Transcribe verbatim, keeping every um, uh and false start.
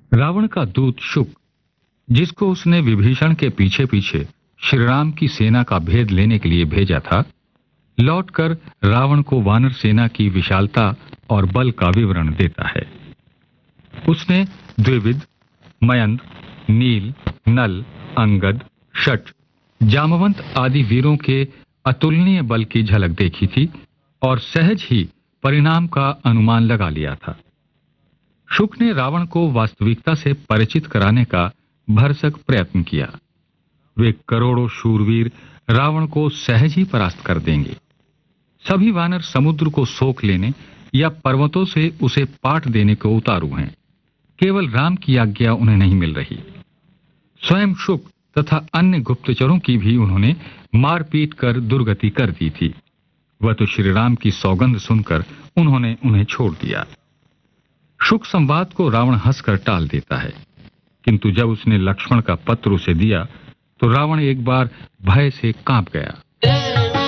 रावण का दूत शुक, जिसको उसने विभीषण के पीछे पीछे श्रीराम की सेना का भेद लेने के लिए भेजा था, लौटकर रावण को वानर सेना की विशालता और बल का विवरण देता है। उसने द्विविद, मयंद, नील, नल, अंगद, शठ, जामवंत आदि वीरों के अतुलनीय बल की झलक देखी थी और सहज ही परिणाम का अनुमान लगा लिया था। शुक ने रावण को वास्तविकता से परिचित कराने का भरसक प्रयत्न किया। वे करोड़ों शूरवीर रावण को सहज ही परास्त कर देंगे। सभी वानर समुद्र को सोख लेने या पर्वतों से उसे पाट देने को उतारू हैं। केवल राम की आज्ञा उन्हें नहीं मिल रही। स्वयं शुक तथा अन्य गुप्तचरों की भी उन्होंने मारपीट कर दुर्गति कर दी थी। वह तो श्री राम की सौगंध सुनकर उन्होंने उन्हें छोड़ दिया। शुक संवाद को रावण हंसकर टाल देता है, किंतु जब उसने लक्ष्मण का पत्र उसे दिया तो रावण एक बार भय से कांप गया।